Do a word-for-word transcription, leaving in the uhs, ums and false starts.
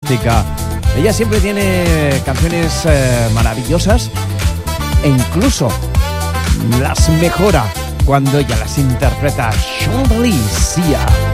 fantástica. Ella siempre tiene canciones eh, maravillosas e incluso las mejora cuando ella las interpreta. Chandelier Sia.